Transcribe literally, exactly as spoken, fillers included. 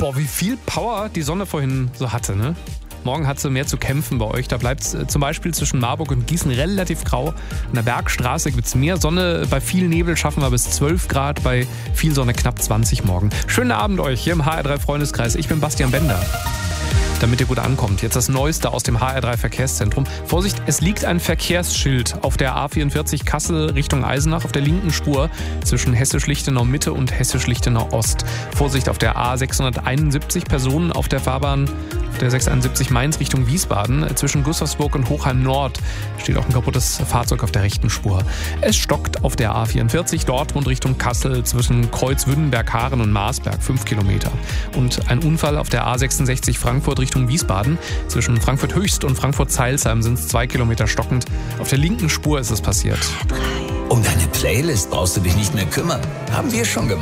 Boah, wie viel Power die Sonne vorhin so hatte, ne? Morgen hat sie mehr zu kämpfen bei euch. Da bleibt es zum Beispiel zwischen Marburg und Gießen relativ grau. An der Bergstraße gibt es mehr Sonne. Bei viel Nebel schaffen wir bis zwölf Grad. Bei viel Sonne knapp zwanzig morgen. Schönen Abend euch hier im H R drei Freundeskreis. Ich bin Bastian Bender. Damit ihr gut ankommt, jetzt das Neueste aus dem H R drei Verkehrszentrum. Vorsicht, es liegt ein Verkehrsschild auf der A vierundvierzig Kassel Richtung Eisenach auf der linken Spur zwischen Hessisch-Lichtenau Mitte und Hessisch-Lichtenau Ost. Vorsicht auf der A sechshunderteinundsiebzig, Personen auf der Fahrbahn auf der sechshunderteinundsiebzig Mainz Richtung Wiesbaden. Zwischen Gustavsburg und Hochheim Nord steht auch ein kaputtes Fahrzeug auf der rechten Spur. Es stockt auf der A vierundvierzig Dortmund Richtung Kassel zwischen Kreuz-Wünnenberg, Haaren und Marsberg, fünf Kilometer. Und ein Unfall auf der A sechsundsechzig Frankfurt Richtung Wiesbaden. Zwischen Frankfurt Höchst und Frankfurt Zeilsheim sind es zwei Kilometer stockend. Auf der linken Spur ist es passiert. Um deine Playlist brauchst du dich nicht mehr kümmern. Haben wir schon gemacht.